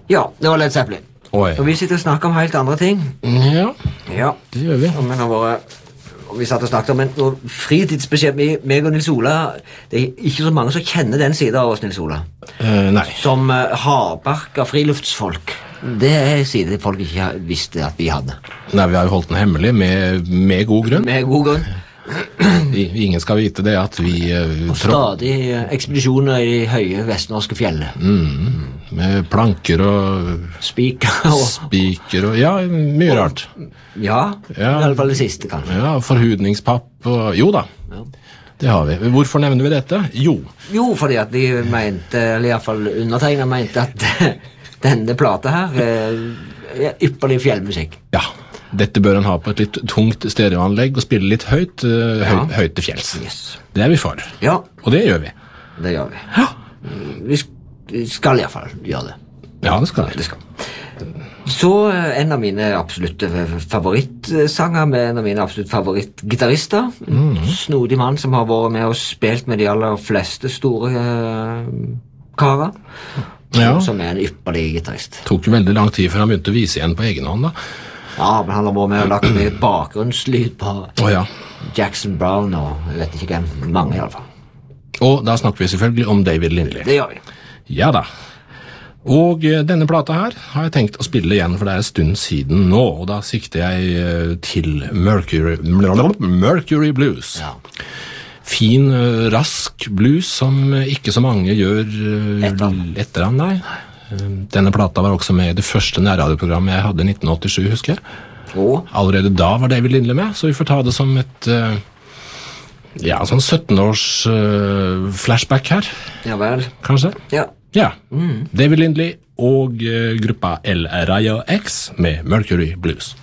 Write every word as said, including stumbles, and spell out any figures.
Ja, det var Led Zeppelin. Oi. Og vi sitter og snakker om helt andre ting. Ja, Ja, det gjør vi. og, men har vært, og vi satt og snakket om en noe fritidsbeskjed med meg og Nils Ola. Det er ikke så mange som kjenner den siden av oss, Nils Ola. Eh, nei. Som uh, hardbarka friluftsfolk. Det er en side folk ikke visste at vi hadde. Nei, vi har jo holdt den hemmelig med, med god grunn. Med god grunn. I, ingen skal vite det at vi uh, Og stadig uh, ekspedisjoner i høye vestnorske fjellet. Mm, med planker og Spiker og... spiker og, ja, mye rart. Ja, Ja. i alle fall det siste, kanskje. Ja, forhudningspapp og, jo da, Ja. det har vi. Hvorfor nevner vi dette? Jo, Jo, fordi at vi mente, eller i hvert fall undertegnet mente at denne plata her uh, er ypperlig fjellmusikk. ja, dette bør en ha på et litt tungt stereoanlegg og spille litt høyt, uh, høy, Ja. høyt til fjells. Yes. Det er vi for, Ja, og det gjør vi. det gjør vi. Ja, Vi sk- vi skal i hvert fall gjøre det. ja det skal Det vi. skal. Så eh, en av mine absolutte favorittsanger med en av mine absolutt favorittgitarister. En snodig mann som har vært med og spilt med de aller fleste store uh, karer. Ja. Som er en ypperlig gitarist. Tok jo veldig lang tid før han begynte å vise igjen på egen hånd da. Ja, men han har vært med og lagt mye bakgrunnslyd på Åja. Jackson Brown og jeg vet ikke hvem. Mange i alle fall. Og da snakker vi selvfølgelig om David Lindley. Det gjør vi. Ja da. Og eh, denne plata her har jeg tenkt å spille igjen, for det er en stund siden nå, og da sikter jeg eh, til Mercury, Mercury Blues. Ja. Fin, eh, rask blues som eh, ikke så mange gjør eh, Etter han. etter han, nei. Eh, Denne plata var også med i det første nærradioprogrammet jeg hadde i nitten åttisju, husker jeg. Og Allerede da var David Lindley med, så vi får ta det som et eh, ja, sånn sytten års eh, flashback her, ja vel. kanskje. Ja. Ja, David Lindley og eh, gruppa El Rayo X med Mercury Blues.